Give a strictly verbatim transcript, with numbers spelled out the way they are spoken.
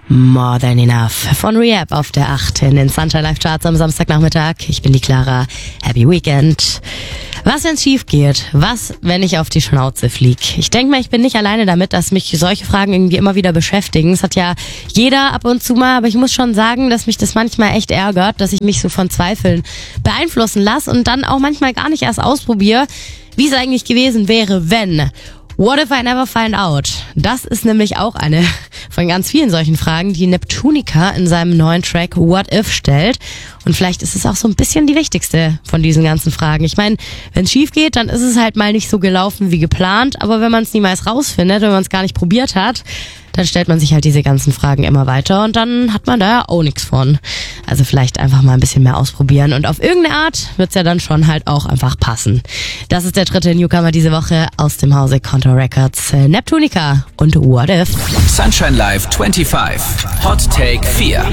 More Than Enough von Rehab auf der acht in den Sunshine Live Charts am Samstagnachmittag. Ich bin die Clara. Happy Weekend. Was, wenn's schief geht? Was, wenn ich auf die Schnauze flieg? Ich denke mal, ich bin nicht alleine damit, dass mich solche Fragen irgendwie immer wieder beschäftigen. Es hat ja jeder ab und zu mal, aber ich muss schon sagen, dass mich das manchmal echt ärgert, dass ich mich so von Zweifeln beeinflussen lasse und dann auch manchmal gar nicht erst ausprobiere, wie es eigentlich gewesen wäre, wenn... What if I never find out? Das ist nämlich auch eine von ganz vielen solchen Fragen, die Neptunica in seinem neuen Track What If stellt. Und vielleicht ist es auch so ein bisschen die wichtigste von diesen ganzen Fragen. Ich meine, wenn es schief geht, dann ist es halt mal nicht so gelaufen wie geplant. Aber wenn man es niemals rausfindet, wenn man es gar nicht probiert hat, dann stellt man sich halt diese ganzen Fragen immer weiter und dann hat man da ja auch nichts von. Also vielleicht einfach mal ein bisschen mehr ausprobieren und auf irgendeine Art wird's ja dann schon halt auch einfach passen. Das ist der dritte Newcomer diese Woche aus dem Hause Contour Records, Neptunica und What If. Sunshine Live fünfundzwanzig. Hot Take vier.